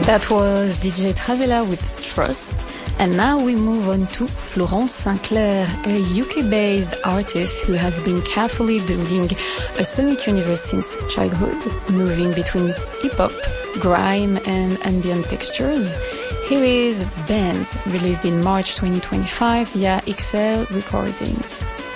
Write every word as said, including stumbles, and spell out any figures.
That was D J Travella with Trust. And now we move on to Florence Sinclair, a U K-based artist who has been carefully building a sonic universe since childhood, moving between hip-hop, grime and ambient textures. Here is Bands, released in March twenty twenty-five via X L Recordings.